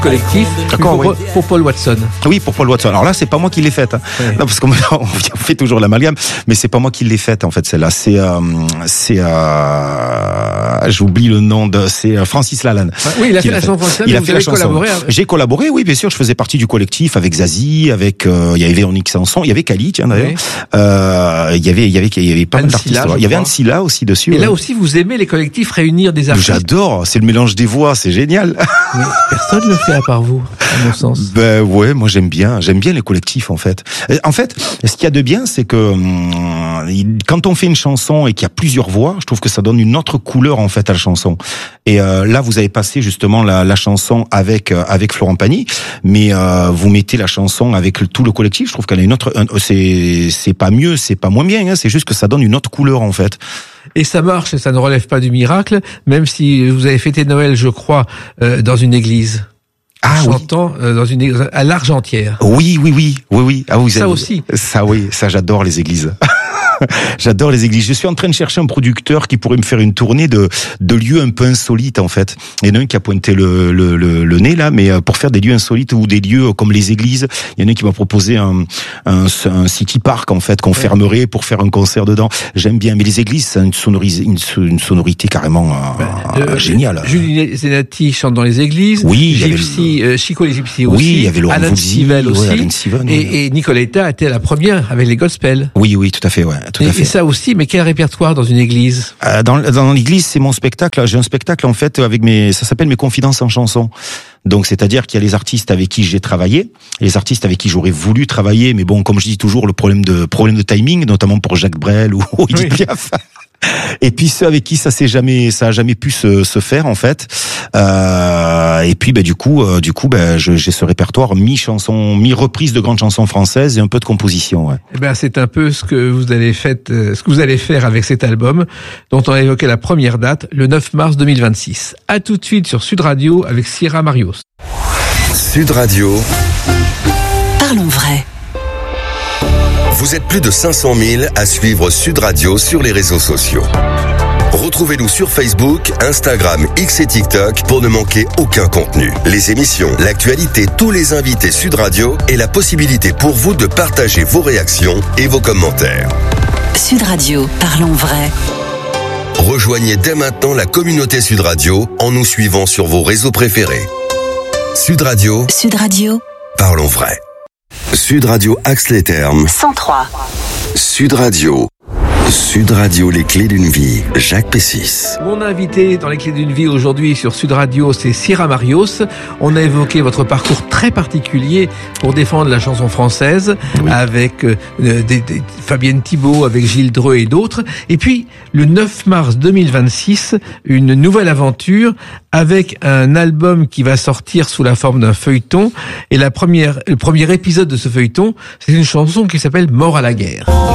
collectif pour Paul Watson. Oui, pour Paul Watson. Alors là, c'est pas moi qui l'ai faite. Hein. Ouais. Non, parce qu'on fait toujours l'amalgame, mais c'est pas moi qui l'ai faite en fait. Celle-là, j'oublie le nom c'est Francis Lalanne. Oui, il a fait la chanson française. Il a fait la chanson. Collaboré. J'ai collaboré, oui, bien sûr. Je faisais partie du collectif avec Zazie, avec il y avait Véronique Sanson, il y avait Kali, tiens d'ailleurs. Oui. Il y avait pas mal d'artistes. Il y avait Anne Silla aussi dessus. Et là aussi, vous aimez les collectifs réunir des artistes. J'adore. C'est le mélange des voix, c'est génial. Mais personne le fait à part vous, à mon sens. Ben ouais, moi j'aime bien les collectifs en fait. En fait, ce qu'il y a de bien, c'est que quand on fait une chanson et qu'il y a plusieurs voix, je trouve que ça donne une autre couleur en fait à la chanson. Et là, vous avez passé justement la chanson avec Florent Pagny, mais vous mettez la chanson avec tout le collectif. Je trouve qu'elle a une autre. C'est pas mieux, c'est pas moins bien. Hein, c'est juste que ça donne une autre couleur en fait. Et ça marche, et ça ne relève pas du miracle, même si vous avez fêté Noël, je crois, dans une église. Chantant dans une église à l'Argentière. Oui. Ah oui, ça aussi. Ça j'adore les églises. J'adore les églises. Je suis en train de chercher un producteur qui pourrait me faire une tournée de lieux un peu insolites en fait. Il y en a un qui a pointé le nez là, mais pour faire des lieux insolites ou des lieux comme les églises, il y en a un qui m'a proposé un city park en fait qu'on fermerait pour faire un concert dedans. J'aime bien, mais les églises, ça a une sonorité carrément géniale. Julie Zenati chante dans les églises. Oui, Chico les Gypsy aussi. Oui, il y avait Laurent Alan Stivell aussi. Et Nicoletta était la première avec les gospels. Oui, tout à fait, ouais. Et ça aussi, mais quel répertoire dans une église? Dans l'église, c'est mon spectacle. J'ai un spectacle en fait ça s'appelle Mes Confidences en chanson. Donc c'est-à-dire qu'il y a les artistes avec qui j'ai travaillé, les artistes avec qui j'aurais voulu travailler, mais bon, comme je dis toujours, le problème de timing, notamment pour Jacques Brel ou Edith Piaf. Et puis ceux avec qui ça a jamais pu se faire en fait. Et puis du coup j'ai ce répertoire mi-chanson, mi-reprise de grandes chansons françaises et un peu de composition. Ouais. Eh ben c'est un peu ce que vous allez faire avec cet album dont on a évoqué la première date, le 9 mars 2026. À tout de suite sur Sud Radio avec Sierra Marios. Sud Radio. Parlons vrai. Vous êtes plus de 500 000 à suivre Sud Radio sur les réseaux sociaux. Retrouvez-nous sur Facebook, Instagram, X et TikTok pour ne manquer aucun contenu. Les émissions, l'actualité, tous les invités Sud Radio et la possibilité pour vous de partager vos réactions et vos commentaires. Sud Radio, parlons vrai. Rejoignez dès maintenant la communauté Sud Radio en nous suivant sur vos réseaux préférés. Sud Radio. Sud Radio. Parlons vrai. Sud Radio Axe-les-Thermes 103. Sud Radio. Sud Radio, les clés d'une vie. Jacques Pessis. Mon invité dans les clés d'une vie aujourd'hui sur Sud Radio, c'est Sierra Marios. On a évoqué votre parcours très particulier pour défendre la chanson française avec Fabienne Thibault, avec Gilles Dreux et d'autres. Et puis, le 9 mars 2026, une nouvelle aventure avec un album qui va sortir sous la forme d'un feuilleton. Et le premier épisode de ce feuilleton, c'est une chanson qui s'appelle Mort à la guerre.